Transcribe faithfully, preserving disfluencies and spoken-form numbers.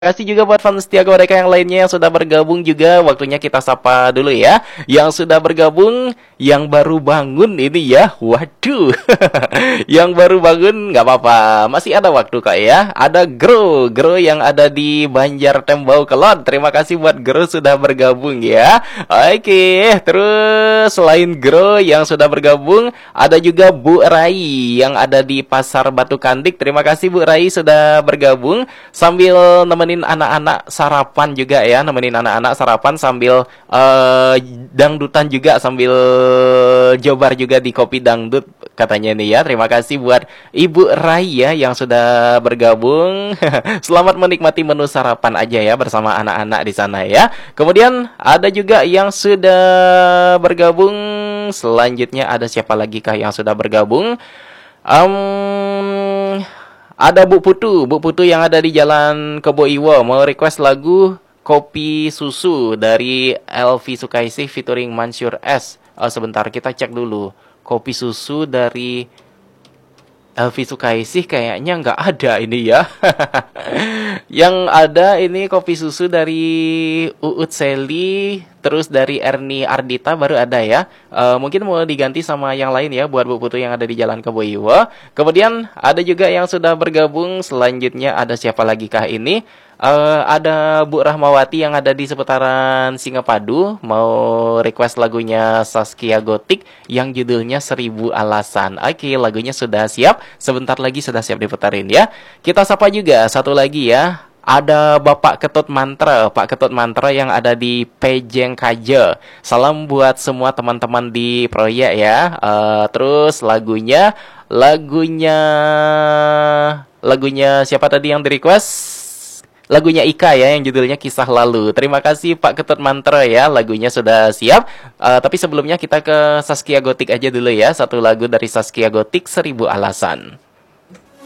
Kasih juga buat fans setia mereka yang lainnya yang sudah bergabung juga. Waktunya kita sapa dulu ya. Yang sudah bergabung, yang baru bangun ini ya. Waduh. Yang baru bangun nggak apa-apa. Masih ada waktu kak ya. Ada Gro, Gro yang ada di Banjar Tembau Kelon. Terima kasih buat Gro sudah bergabung ya. Oke, terus selain Gro yang sudah bergabung, ada juga Bu Rai yang ada di Pasar Batu Kandik. Terima kasih Bu Rai sudah bergabung sambil nemenin anak-anak sarapan juga ya, nemenin anak-anak sarapan sambil uh, dangdutan juga, sambil jobar juga di kopi dangdut katanya nih ya. Terima kasih buat Ibu Raya yang sudah bergabung. Selamat menikmati menu sarapan aja ya bersama anak-anak di sana ya. Kemudian ada juga yang sudah bergabung. Selanjutnya ada siapa lagi kah yang sudah bergabung? Um, Ada Bu Putu, Bu Putu yang ada di Jalan Kebo Iwo mau request lagu Kopi Susu dari Elvi Sukaisih featuring Mansur S. Oh, sebentar kita cek dulu. Kopi Susu dari Elvi Sukaisih kayaknya nggak ada ini ya. Yang ada ini Kopi Susu dari Uut Seli, terus dari Erni Ardita baru ada ya. Uh, mungkin mau diganti sama yang lain ya buat Bu Putu yang ada di Jalan Keboiwa. Kemudian ada juga yang sudah bergabung. Selanjutnya ada siapa lagi kah ini? Uh, ada Bu Rahmawati yang ada di seputaran Singapadu mau request lagunya Saskia Gotik yang judulnya Seribu Alasan. Oke, lagunya sudah siap. Sebentar lagi sudah siap diputarin ya. Kita sapa juga satu lagi ya. Ada Bapak Ketut Mantra, Pak Ketut Mantra yang ada di Pejeng Kaja. Salam buat semua teman-teman di proyek ya. Uh, terus lagunya, lagunya, lagunya siapa tadi yang di request? Lagunya Ika ya yang judulnya Kisah Lalu. Terima kasih Pak Ketut Mantra ya. Lagunya sudah siap. Uh, tapi sebelumnya kita ke Saskia Gotik aja dulu ya. Satu lagu dari Saskia Gotik, Seribu Alasan.